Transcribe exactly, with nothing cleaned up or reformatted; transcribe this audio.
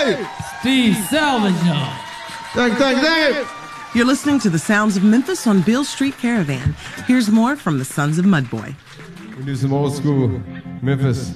Hey! Steve Salvador. Thank you, thank you, thank you. You're listening to the sounds of Memphis on Beale Street Caravan. Here's more from the Sons of Mudboy. We do some old school Memphis.